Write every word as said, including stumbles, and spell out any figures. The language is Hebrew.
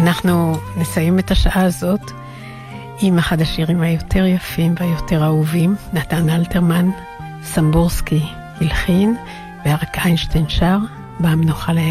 אנחנו נסיים את השעה הזאת עם אחד השירים היותר יפים והיותר אהובים. נתן אלתרמן, סמבורסקי הלחין ואריק איינשטיין שר, במנוחה לעיל.